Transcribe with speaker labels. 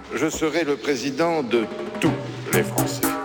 Speaker 1: je serai le président de tous les Français.